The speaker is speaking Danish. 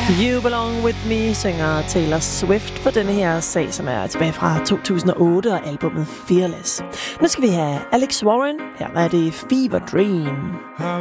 You Belong With Me synger Taylor Swift på denne her sag, som er tilbage fra 2008 og albumet Fearless. Nu skal vi have Alex Warren. Her er det Fever Dream.